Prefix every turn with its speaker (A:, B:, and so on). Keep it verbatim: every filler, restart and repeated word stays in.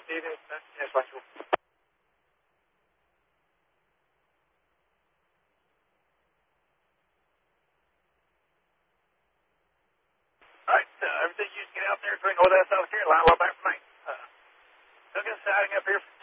A: David. Yes, Michael. All right, uh, everything you can get out there, bring all that stuff here, line well back from me. Uh, still get siding up here.